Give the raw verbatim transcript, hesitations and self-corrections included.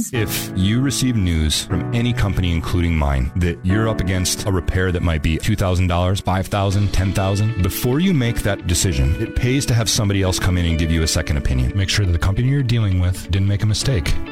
questions. If you receive news from any company, including mine, that you're up against a repair that might be two thousand dollars, five thousand dollars, ten thousand dollars, before you make that decision, it pays to have somebody else come in and give you a second opinion. Make sure that the company you're dealing with didn't make a mistake.